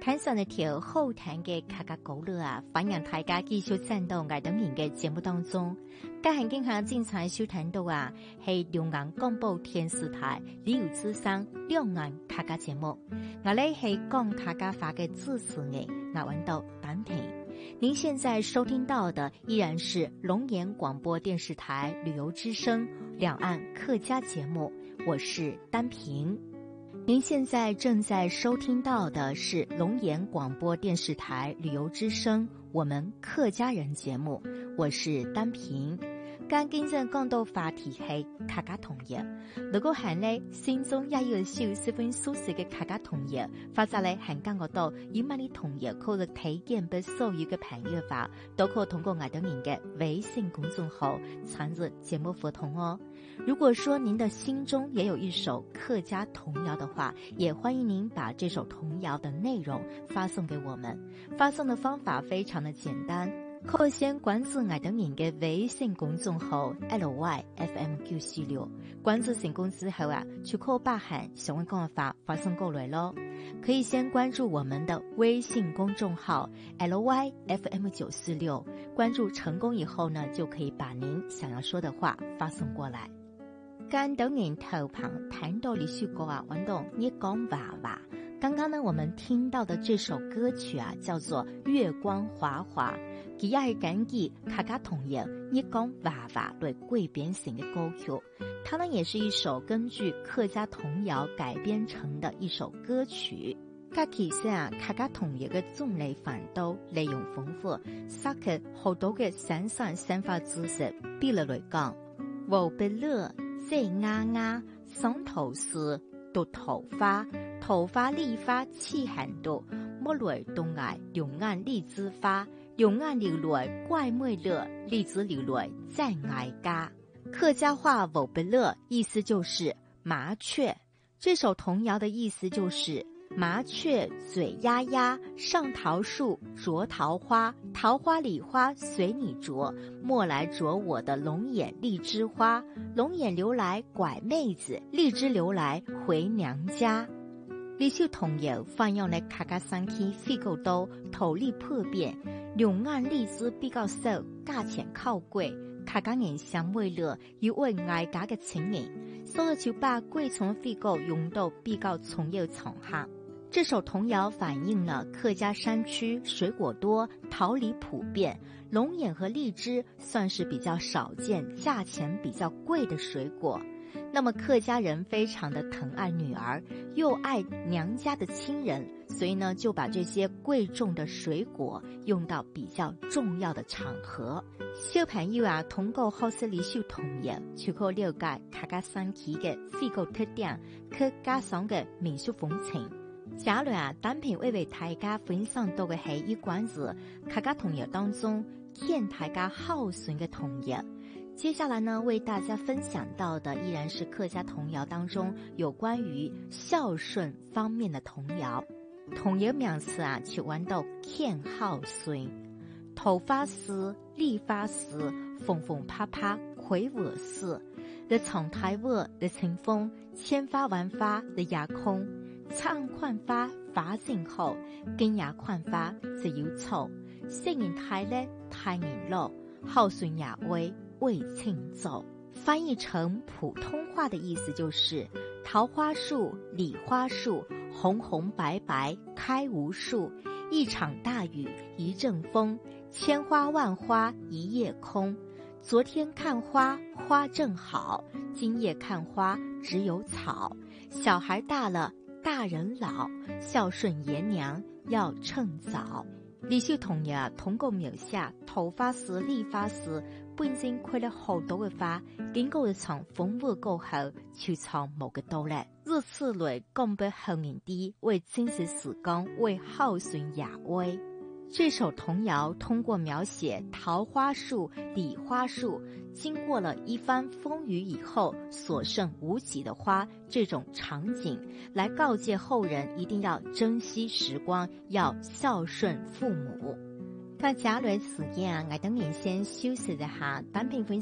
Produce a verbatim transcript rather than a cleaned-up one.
看上一條好聽嘅客家歌樂啊，歡迎大家繼續站到愛登年嘅節目當中。今日經下精彩收聽到啊，係兩岸廣播電視台旅遊之聲兩岸客家節目。我哋係講客家話嘅主持人，我揾到單平。您現在收聽到的依然是龍岩廣播電視台旅遊之聲兩岸客家節目，我是單平。您現在正在收聽到的是龍岩廣播電視台旅遊之聲我們客家人節目，我是單平。剛經正講到話題係客家童謠，如果係呢心中也有少十分熟悉嘅客家童謠，或者咧係感覺到有乜啲童謠可以體驗俾所有嘅朋友話，都可以通過我哋嘅微信公眾號參與節目互動哦。如果說您的心中也有一首客家童謠的話，也歡迎您把這首童謠的內容發送給我們。發送的方法非常的簡單，可以先關注愛登人嘅微信公眾號 L Y F M 九四六，關注成功之後啊，就可以把喊想問講法發送過來咯。可以先關注我們的微信公眾號 L Y F M 九四六，關注成功以後呢，就可以把您想要說的話發送過來。跟等年頭旁談到李旭哥啊，揾到你講娃娃。剛剛呢，我們聽到的這首歌曲啊，叫做《月光華華》，佢也係根據客家童謠《你講娃娃》來改編成嘅歌曲。它呢，也是一首根據客家童謠改編成的一首歌曲。佢其實啊，客家童謠嘅種類繁多，內容豐富，涉及好多嘅生產生活知識。比如來講，無不樂。這丫丫賞桃樹，讀桃花，桃花梨花似很多，莫來東崖兩岸荔枝花，兩岸流來怪妹樂，荔枝流來在崖家。客家話無不樂意思就是麻雀。這首童謠的意思就是麻雀嘴丫丫，上桃樹啄桃花，桃花梨花隨你啄，莫來啄我的龍眼荔枝花，龍眼流來拐妹子，荔枝流來回娘家。呢首童謠翻用嚟客家山區非常多，土地普遍，兩岸荔枝比較少，價錢靠貴，客家人想為了要為愛家嘅情人，所以就把貴重非果用到比較重要場合。這首童謠反映了客家山區水果多，桃李普遍，龍眼和荔枝算是比較少見，價錢比較貴的水果。那麼客家人非常的疼愛女兒，又愛娘家的親人，所以呢就把這些貴重的水果用到比較重要的場合。小朋友啊，通過學識呢首童謠，就可以了解客家山區嘅非個特點，去加上嘅民俗風情。假如啊，單憑為為大家分享到嘅係有關於客家童謠當中勸大家孝順嘅童謠。接下來呢，為大家分享到的依然是客家童謠當中有關於孝順方面的童謠。童謠名詞啊，就揾到勸孝順。桃花絲、梨花絲，風風啪啪魁我似。日長台沃日清風，千花萬花日夜空。唱款花花正好，根也款花只有草。聖人太叻太年老，孝順也為為清早。翻譯成普通話的意思就是桃花樹、梨花樹，紅紅白白開無數。一場大雨一陣風，千花萬花一夜空。昨天看花花正好，今夜看花只有草。小孩大了大人老，孝順爺娘要趁早。呢首童謠通過描寫桃花絲、梨花絲本身開了好多嘅花，經過一場風雨過後，就藏冇嘅到咧。如此類講俾後人啲為珍惜時光，為孝順爺威。這首童謠通過描寫桃花樹、梨花樹經過了一番風雨以後所剩無幾的花這種場景，來告誡後人一定要珍惜時光，要孝順父母。咁假如時間，我等您先休息一下，單憑分